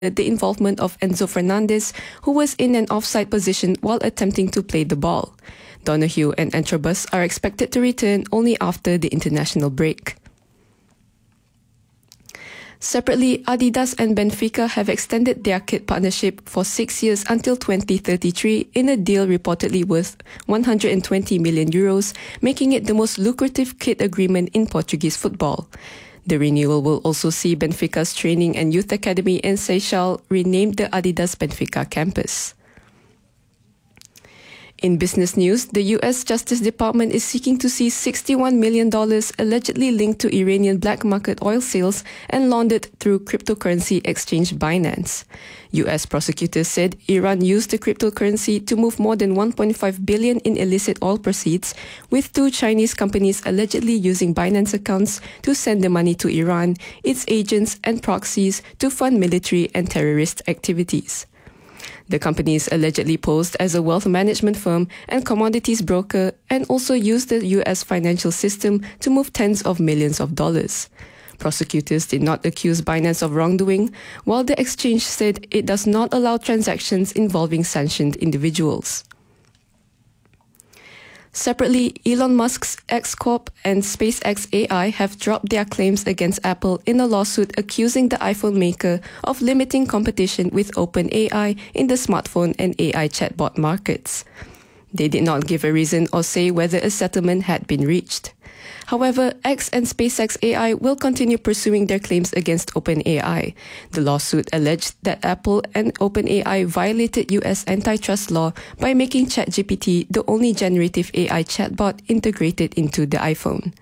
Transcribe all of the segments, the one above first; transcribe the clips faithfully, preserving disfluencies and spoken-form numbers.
the involvement of Enzo Fernandez, who was in an offside position while attempting to play the ball. Donahue and Antrobus are expected to return only after the international break. Separately, Adidas and Benfica have extended their kit partnership for six years until twenty thirty-three in a deal reportedly worth one hundred twenty million euros, making it the most lucrative kit agreement in Portuguese football. The renewal will also see Benfica's training and youth academy in Seixal renamed the Adidas Benfica campus. In business news, the U S Justice Department is seeking to seize sixty-one million dollars allegedly linked to Iranian black market oil sales and laundered through cryptocurrency exchange Binance. U S prosecutors said Iran used the cryptocurrency to move more than one point five billion dollars in illicit oil proceeds, with two Chinese companies allegedly using Binance accounts to send the money to Iran, its agents and proxies to fund military and terrorist activities. The companies allegedly posed as a wealth management firm and commodities broker and also used the U S financial system to move tens of millions of dollars. Prosecutors did not accuse Binance of wrongdoing, while the exchange said it does not allow transactions involving sanctioned individuals. Separately, Elon Musk's X Corp and SpaceX A I have dropped their claims against Apple in a lawsuit accusing the iPhone maker of limiting competition with OpenAI in the smartphone and A I chatbot markets. They did not give a reason or say whether a settlement had been reached. However, X and SpaceX A I will continue pursuing their claims against OpenAI. The lawsuit alleged that Apple and OpenAI violated U S antitrust law by making ChatGPT the only generative A I chatbot integrated into the iPhone.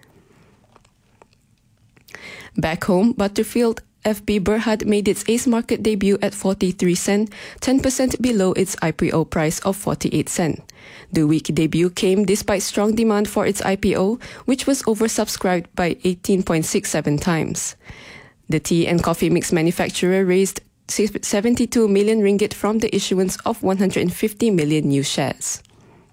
Back home, Butterfield F B Berhad made its Ace Market debut at forty-three cents, ten percent below its I P O price of forty-eight cents. The weak debut came despite strong demand for its I P O, which was oversubscribed by eighteen point six seven times. The tea and coffee mix manufacturer raised seventy-two million ringgit from the issuance of one hundred fifty million new shares.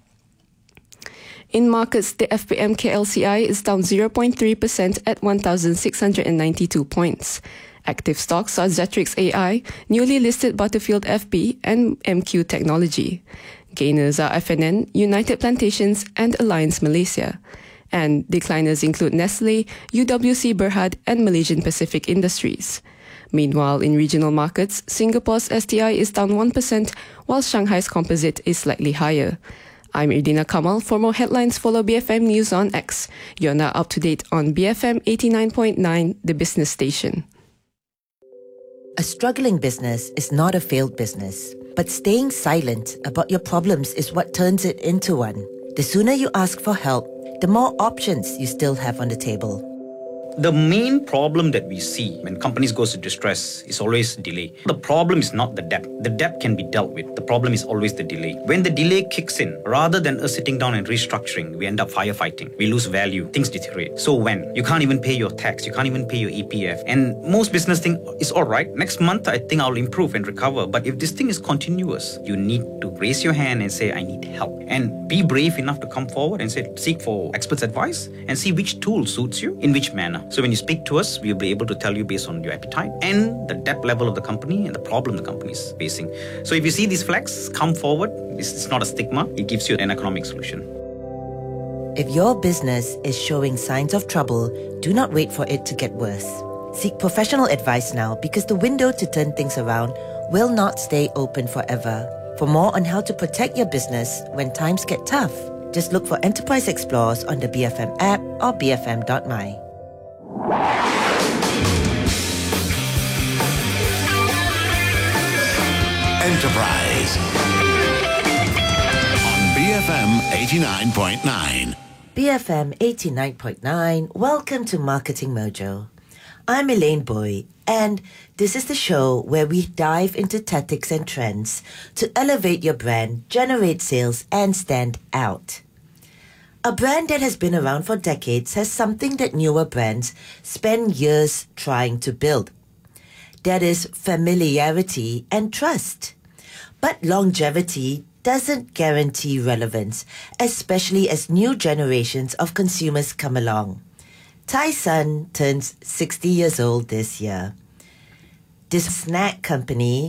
In markets, the F P M K L C I is down zero point three percent at one thousand six hundred ninety-two points. Active stocks are Zetrix A I, newly listed Butterfield F B, and M Q Technology. Gainers are F N N, United Plantations, and Alliance Malaysia. And decliners include Nestle, U W C Berhad, and Malaysian Pacific Industries. Meanwhile, in regional markets, Singapore's S T I is down one percent, while Shanghai's composite is slightly higher. I'm Irdina Kamal. For more headlines, follow B F M News on X. You're now up to date on B F M eighty-nine point nine, the business station. A struggling business is not a failed business, but staying silent about your problems is what turns it into one. The sooner you ask for help, the more options you still have on the table. The main problem that we see when companies go into distress is always delay. The problem is not the debt. The debt can be dealt with. The problem is always the delay. When the delay kicks in, rather than us sitting down and restructuring, we end up firefighting. We lose value. Things deteriorate. So when you can't even pay your tax, you can't even pay your E P F, and most business think it's all right. Next month, I think I'll improve and recover. But if this thing is continuous, you need to raise your hand and say, I need help. And be brave enough to come forward and say, seek for experts' advice and see which tool suits you in which manner. So when you speak to us, we'll be able to tell you based on your appetite and the debt level of the company and the problem the company is facing. So if you see these flags, come forward. It's, it's not a stigma. It gives you an economic solution. If your business is showing signs of trouble, do not wait for it to get worse. Seek professional advice now, because the window to turn things around will not stay open forever. For more on how to protect your business when times get tough, just look for Enterprise Explorers on the B F M app or b f m dot my. Enterprise on B F M eighty-nine point nine. B F M eighty-nine point nine, welcome to Marketing Mojo. I'm Elaine Boy, and this is the show where we dive into tactics and trends to elevate your brand, generate sales, and stand out. A brand that has been around for decades has something that newer brands spend years trying to build. That is familiarity and trust. But longevity doesn't guarantee relevance, especially as new generations of consumers come along. Tai Sun turns sixty years old this year. this snack company